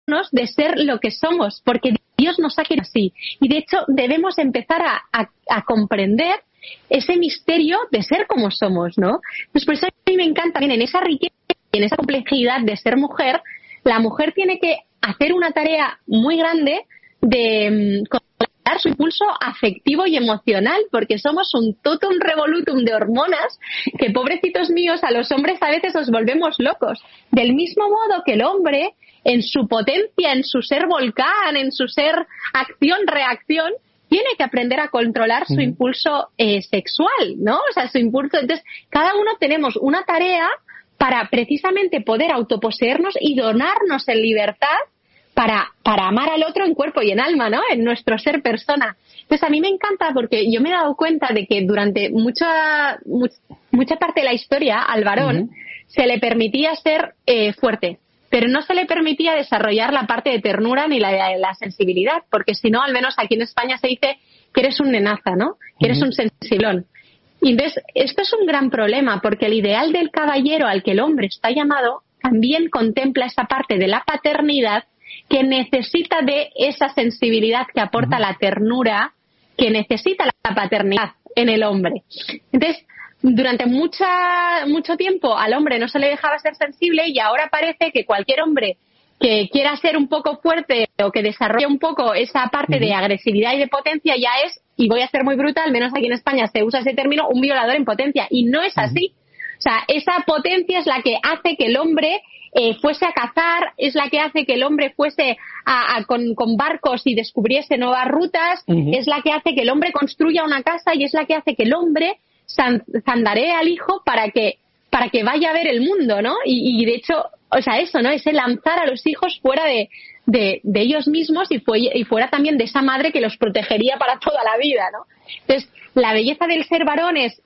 de ser lo que somos, porque Dios nos ha querido así. Y de hecho debemos empezar a comprender ese misterio de ser como somos, ¿no? Pues por eso a mí me encanta también en esa riqueza y en esa complejidad de ser mujer, la mujer tiene que hacer una tarea muy grande de controlar su impulso afectivo y emocional, porque somos un totum revolutum de hormonas que, pobrecitos míos, a los hombres a veces nos volvemos locos. Del mismo modo que el hombre, en su potencia, en su ser volcán, en su ser acción-reacción, tiene que aprender a controlar su impulso sexual, ¿no? O sea, su impulso. Entonces, cada uno tenemos una tarea para precisamente poder autoposeernos y donarnos en libertad para amar al otro en cuerpo y en alma, ¿no? En nuestro ser persona. Entonces, a mí me encanta porque yo me he dado cuenta de que durante mucha parte de la historia al varón se le permitía ser fuerte, pero no se le permitía desarrollar la parte de ternura ni la sensibilidad, porque si no, al menos aquí en España se dice que eres un nenaza, ¿no? Que eres un sensiblón. Y entonces, esto es un gran problema, porque el ideal del caballero al que el hombre está llamado también contempla esa parte de la paternidad que necesita de esa sensibilidad que aporta la ternura, que necesita la paternidad en el hombre. Entonces, durante mucho tiempo al hombre no se le dejaba ser sensible y ahora parece que cualquier hombre que quiera ser un poco fuerte o que desarrolle un poco esa parte de agresividad y de potencia ya es, y voy a ser muy brutal, al menos aquí en España se usa ese término, un violador en potencia, y no es así. O sea, esa potencia es la que hace que el hombre fuese a cazar, es la que hace que el hombre fuese con barcos y descubriese nuevas rutas, es la que hace que el hombre construya una casa y es la que hace que el hombre zandaree al hijo para que vaya a ver el mundo, ¿no? Y de hecho, o sea, eso, ¿no? Ese lanzar a los hijos fuera de ellos mismos y fuera también de esa madre que los protegería para toda la vida, ¿no? Entonces, la belleza del ser varón es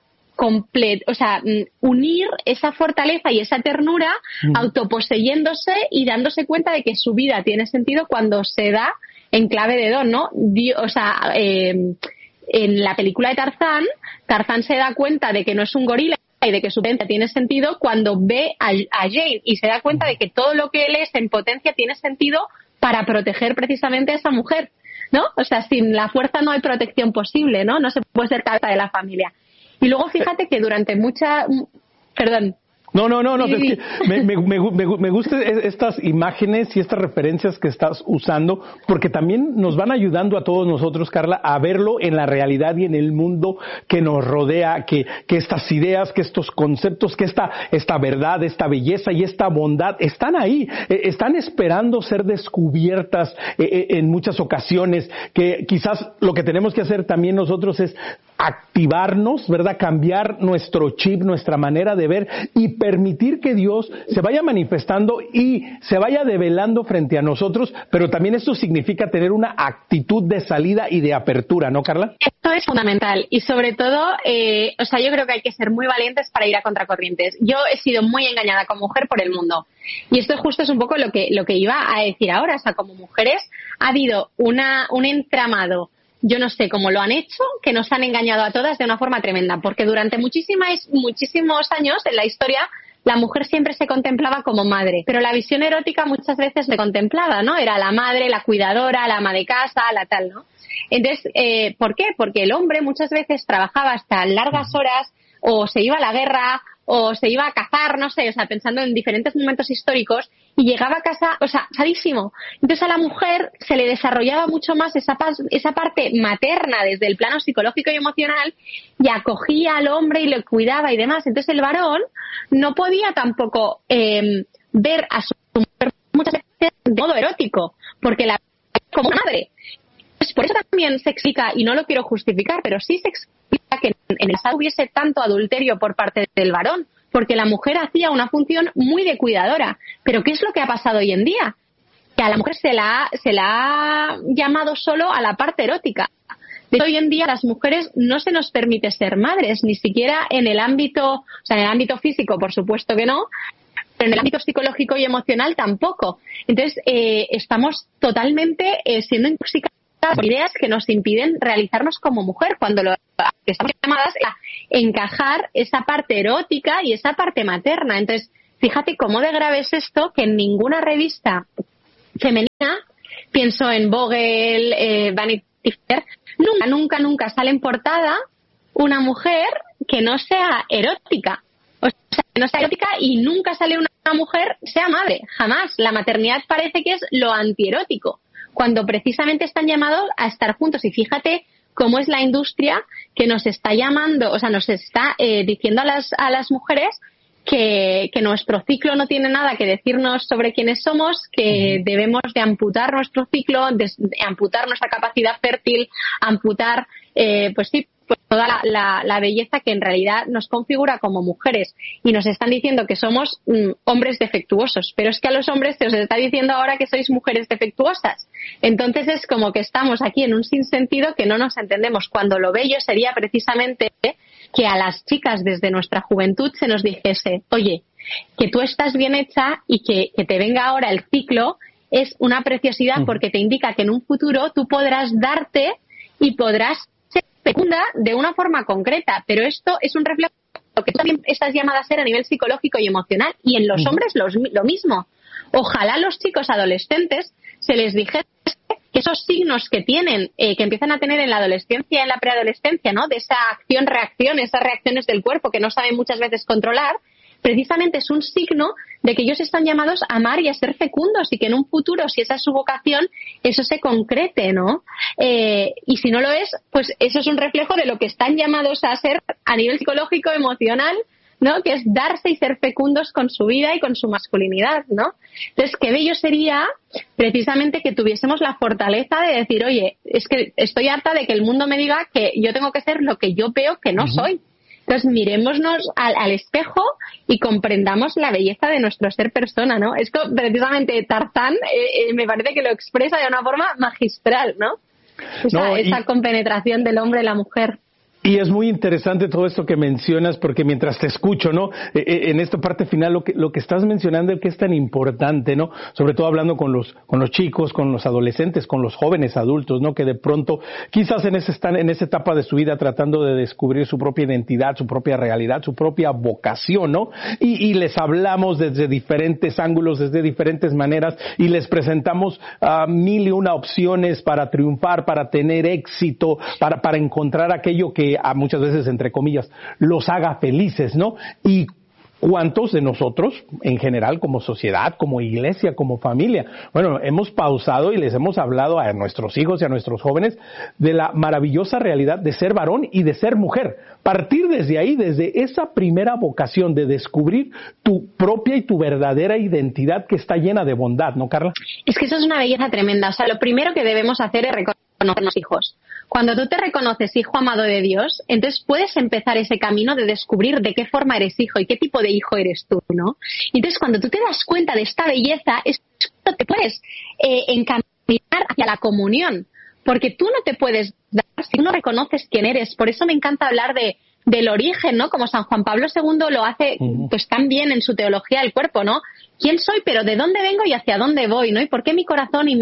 unir esa fortaleza y esa ternura autoposeyéndose y dándose cuenta de que su vida tiene sentido cuando se da en clave de don, ¿no? En la película de Tarzán se da cuenta de que no es un gorila y de que su potencia tiene sentido cuando ve a Jane y se da cuenta de que todo lo que él es en potencia tiene sentido para proteger precisamente a esa mujer, ¿no? O sea, sin la fuerza no hay protección posible, ¿no? No se puede ser cabeza de la familia. Y luego fíjate que durante Perdón. No, es que me gustan estas imágenes y estas referencias que estás usando, porque también nos van ayudando a todos nosotros, Carla, a verlo en la realidad y en el mundo que nos rodea, que estas ideas, que estos conceptos, que esta verdad, esta belleza y esta bondad están ahí, están esperando ser descubiertas en muchas ocasiones, que quizás lo que tenemos que hacer también nosotros es activarnos, ¿verdad? Cambiar nuestro chip, nuestra manera de ver y permitir que Dios se vaya manifestando y se vaya develando frente a nosotros, pero también esto significa tener una actitud de salida y de apertura, ¿no, Carla? Esto es fundamental y sobre todo, yo creo que hay que ser muy valientes para ir a contracorrientes. Yo he sido muy engañada como mujer por el mundo y esto justo es un poco lo que iba a decir ahora. O sea, como mujeres ha habido un entramado, yo no sé cómo lo han hecho, que nos han engañado a todas de una forma tremenda, porque durante muchísimos años en la historia la mujer siempre se contemplaba como madre, pero la visión erótica muchas veces se contemplaba, ¿no? Era la madre, la cuidadora, la ama de casa, la tal, ¿no? Entonces, ¿por qué? Porque el hombre muchas veces trabajaba hasta largas horas o se iba a la guerra o se iba a cazar, no sé, o sea, pensando en diferentes momentos históricos, y llegaba a casa, o sea, sadísimo. Entonces a la mujer se le desarrollaba mucho más esa parte materna desde el plano psicológico y emocional, y acogía al hombre y le cuidaba y demás. Entonces el varón no podía tampoco ver a su mujer muchas veces de modo erótico, porque la como madre. Pues por eso también se explica, y no lo quiero justificar, pero sí se explica que en el pasado hubiese tanto adulterio por parte del varón, porque la mujer hacía una función muy de cuidadora. Pero ¿qué es lo que ha pasado hoy en día? Que a la mujer se la ha llamado solo a la parte erótica. De hecho, hoy en día a las mujeres no se nos permite ser madres, ni siquiera en el ámbito físico, por supuesto que no, pero en el ámbito psicológico y emocional tampoco. Entonces, estamos totalmente siendo intoxicadas por ideas que nos impiden realizarnos como mujer, cuando lo que estamos llamadas a encajar esa parte erótica y esa parte materna. Entonces, fíjate cómo de grave es esto, que en ninguna revista femenina pienso en Vogue, Vanity Fair, nunca sale en portada una mujer que no sea erótica. O sea, que no sea erótica, y nunca sale una mujer sea madre, jamás. La maternidad parece que es lo antierótico, cuando precisamente están llamados a estar juntos. Y fíjate cómo es la industria que nos está llamando, o sea, nos está diciendo a las mujeres que nuestro ciclo no tiene nada que decirnos sobre quiénes somos, que debemos de amputar nuestro ciclo, de amputar nuestra capacidad fértil, amputar, pues toda la belleza que en realidad nos configura como mujeres. Y nos están diciendo que somos hombres defectuosos, pero es que a los hombres se os está diciendo ahora que sois mujeres defectuosas. Entonces es como que estamos aquí en un sinsentido que no nos entendemos, cuando lo bello sería precisamente que a las chicas desde nuestra juventud se nos dijese: oye, que tú estás bien hecha y que te venga ahora el ciclo es una preciosidad, porque te indica que en un futuro tú podrás darte y podrás ser fecunda de una forma concreta. Pero esto es un reflejo de lo que tú también estás llamada a ser a nivel psicológico y emocional, y en los hombres lo mismo. Ojalá a los chicos adolescentes se les dijese que esos signos que tienen, que empiezan a tener en la adolescencia, en la preadolescencia, ¿no?, de esa acción-reacción, esas reacciones del cuerpo que no saben muchas veces controlar, precisamente es un signo de que ellos están llamados a amar y a ser fecundos, y que en un futuro, si esa es su vocación, eso se concrete, ¿no? Y si no lo es, pues eso es un reflejo de lo que están llamados a ser a nivel psicológico, emocional, ¿no?, que es darse y ser fecundos con su vida y con su masculinidad, ¿no? Entonces, qué bello sería precisamente que tuviésemos la fortaleza de decir: oye, es que estoy harta de que el mundo me diga que yo tengo que ser lo que yo veo que no soy. Entonces, mirémonos al espejo y comprendamos la belleza de nuestro ser persona, ¿no? Esto, precisamente, Tarzán me parece que lo expresa de una forma magistral, ¿no? Esa compenetración del hombre y la mujer. Y es muy interesante todo esto que mencionas, porque mientras te escucho, ¿no?, en esta parte final, lo que estás mencionando, el que es tan importante, ¿no?, sobre todo hablando con los chicos, con los adolescentes, con los jóvenes adultos, ¿no?, que de pronto quizás están en esa etapa de su vida tratando de descubrir su propia identidad, su propia realidad, su propia vocación, ¿no? Y les hablamos desde diferentes ángulos, desde diferentes maneras, y les presentamos 1001 opciones para triunfar, para tener éxito, para encontrar aquello que muchas veces, entre comillas, los haga felices, ¿no? Y ¿cuántos de nosotros, en general, como sociedad, como iglesia, como familia, bueno, hemos pausado y les hemos hablado a nuestros hijos y a nuestros jóvenes de la maravillosa realidad de ser varón y de ser mujer? Partir desde ahí, desde esa primera vocación de descubrir tu propia y tu verdadera identidad, que está llena de bondad, ¿no, Carla? Es que eso es una belleza tremenda. O sea, lo primero que debemos hacer es reconocernos hijos. Cuando tú te reconoces hijo amado de Dios, entonces puedes empezar ese camino de descubrir de qué forma eres hijo y qué tipo de hijo eres tú, ¿no? Entonces, cuando tú te das cuenta de esta belleza, es cuando te puedes encaminar hacia la comunión, porque tú no te puedes dar si tú no reconoces quién eres. Por eso me encanta hablar del origen, ¿no? Como San Juan Pablo II lo hace pues tan bien en su teología del cuerpo, ¿no? ¿Quién soy? Pero ¿de dónde vengo y hacia dónde voy, ¿no? Y por qué mi corazón y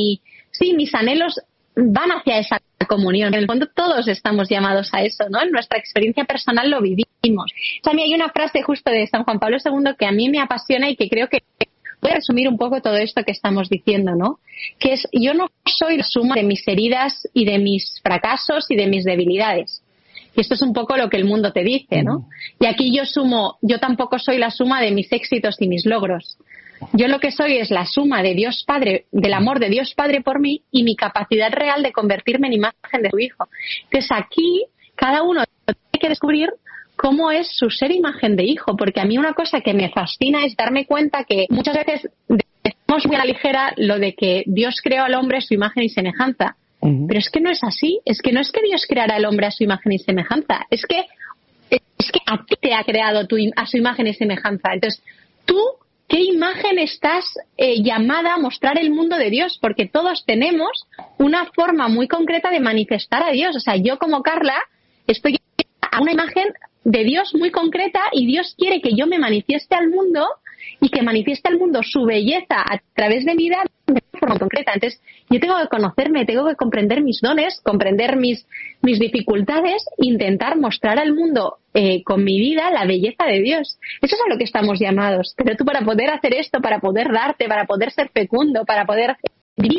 mis anhelos van hacia esa comunión. En el fondo todos estamos llamados a eso, ¿no? En nuestra experiencia personal lo vivimos. O sea, a mí hay una frase justo de San Juan Pablo II que a mí me apasiona y que creo que puede resumir un poco todo esto que estamos diciendo, ¿no? Que es: yo no soy la suma de mis heridas y de mis fracasos y de mis debilidades. Y esto es un poco lo que el mundo te dice, ¿no? Y aquí yo tampoco soy la suma de mis éxitos y mis logros. Yo lo que soy es la suma de Dios Padre, del amor de Dios Padre por mí, y mi capacidad real de convertirme en imagen de su Hijo. Entonces aquí cada uno tiene que descubrir cómo es su ser imagen de hijo, porque a mí una cosa que me fascina es darme cuenta que muchas veces decimos muy a la ligera lo de que Dios creó al hombre a su imagen y semejanza. Pero es que no es así. Es que no es que Dios creara al hombre a su imagen y semejanza. Es que a ti te ha creado a su imagen y semejanza. Entonces, tú, ¿qué imagen estás llamada a mostrar el mundo de Dios? Porque todos tenemos una forma muy concreta de manifestar a Dios. O sea, yo como Carla estoy a una imagen de Dios muy concreta, y Dios quiere que yo me manifieste al mundo y que manifieste al mundo su belleza a través de mi vida de forma concreta. Entonces, yo tengo que conocerme, tengo que comprender mis dones, comprender mis dificultades, intentar mostrar al mundo con mi vida la belleza de Dios. Eso es a lo que estamos llamados. Pero tú, para poder hacer esto, para poder darte, para poder ser fecundo, para poder vivir esta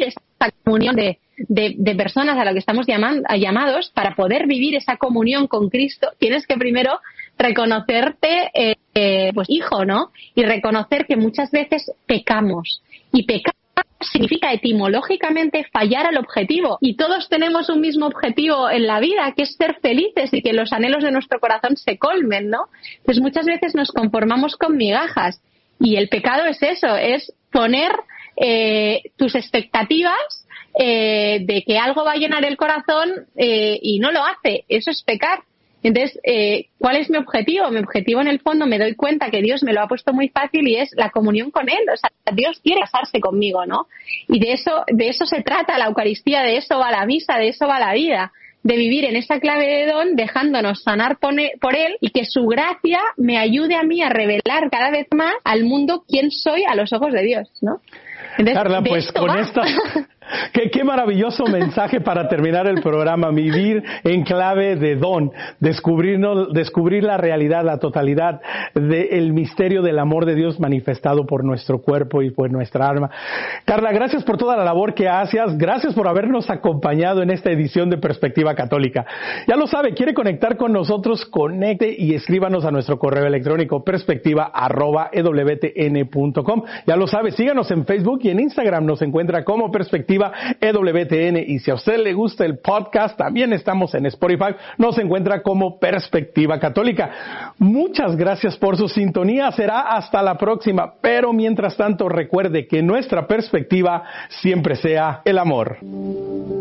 esta comunión de personas a la que estamos llamados, para poder vivir esa comunión con Cristo, tienes que primero reconocerte pues hijo, ¿no? Y reconocer que muchas veces pecamos. Y pecar significa etimológicamente fallar al objetivo. Y todos tenemos un mismo objetivo en la vida, que es ser felices y que los anhelos de nuestro corazón se colmen, ¿no? Pues muchas veces nos conformamos con migajas. Y el pecado es eso, es poner tus expectativas de que algo va a llenar el corazón y no lo hace. Eso es pecar. Entonces, ¿cuál es mi objetivo? Mi objetivo, en el fondo, me doy cuenta que Dios me lo ha puesto muy fácil y es la comunión con Él. O sea, Dios quiere casarse conmigo, ¿no? Y de eso se trata la Eucaristía, de eso va la misa, de eso va la vida. De vivir en esa clave de don, dejándonos sanar por Él, y que su gracia me ayude a mí a revelar cada vez más al mundo quién soy a los ojos de Dios, ¿no? Entonces, Carla, pues con esta... Qué maravilloso mensaje para terminar el programa. Vivir en clave de don, descubrir la realidad, la totalidad del misterio del amor de Dios manifestado por nuestro cuerpo y por nuestra alma. Carla, gracias por toda la labor que haces, gracias por habernos acompañado en esta edición de Perspectiva Católica. Ya lo sabe, quiere conectar con nosotros, conecte y escríbanos a nuestro correo electrónico perspectiva@ewtn.com. Ya lo sabe, síganos en Facebook y en Instagram, nos encuentra como Perspectiva EWTN, y si a usted le gusta el podcast, también estamos en Spotify, nos encuentra como Perspectiva Católica. Muchas gracias por su sintonía, será hasta la próxima, pero mientras tanto recuerde que nuestra perspectiva siempre sea el amor.